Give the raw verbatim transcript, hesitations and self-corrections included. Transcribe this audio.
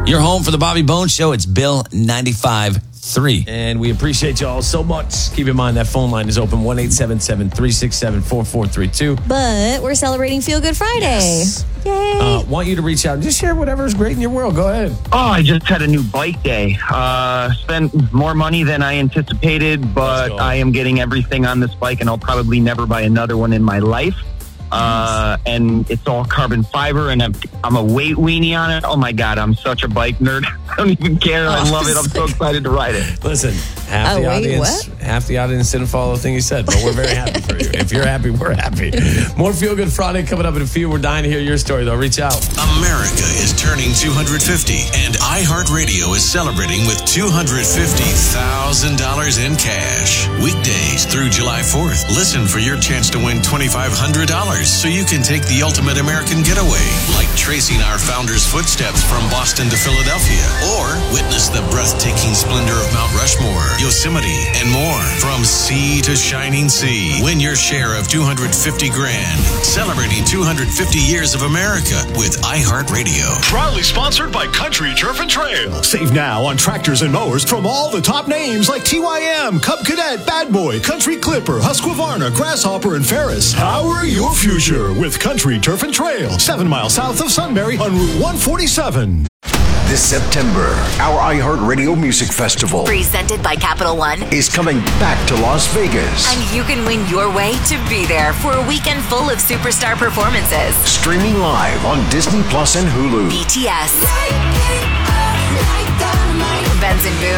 Your home for the Bobby Bones Show. It's Bill ninety-five point three. And we appreciate y'all so much. Keep in mind that phone line is open, one eight seven seven, three six seven, four four three two. But we're celebrating Feel Good Friday. Yes. Yay. Uh, want you to reach out and just share whatever is great in your world. Go ahead. Oh, I just had a new bike day. Uh, spent more money than I anticipated, but I am getting everything on this bike, and I'll probably never buy another one in my life. Uh, and it's all carbon fiber, and I'm, I'm a weight weenie on it. Oh my God, I'm such a bike nerd. I don't even care. I love it. I'm so excited to ride it. Listen, half Oh, the wait, audience, what? half the audience didn't follow the thing you said, but we're very happy for you. If you're happy, we're happy. More Feel Good Friday coming up in a few. We're dying to hear your story, though. Reach out. America is turning two hundred fifty, and iHeartRadio is celebrating with two hundred fifty thousand dollars in cash. Weekdays through July fourth. Listen for your chance to win twenty-five hundred dollars so you can take the ultimate American getaway, like tracing our founder's footsteps from Boston to Philadelphia, or witness the breathtaking splendor of Mount Rushmore, Yosemite, and more. From sea to shining sea, win your share of two hundred fifty grand. Celebrating two hundred fifty years of America with iHeartRadio. Proudly sponsored by Country Turf and Trail. Save now on tractors and mowers from all the top names like T Y M, Cub Cadet, Bad Boy, Country Clipper, Husqvarna, Grasshopper, and Ferris. Power your future with Country Turf and Trail. Seven miles south of Sunbury on Route one forty-seven. This September, our iHeartRadio Music Festival presented by Capital One is coming back to Las Vegas. And you can win your way to be there for a weekend full of superstar performances. Streaming live on Disney Plus and Hulu. B T S, Benson Boone.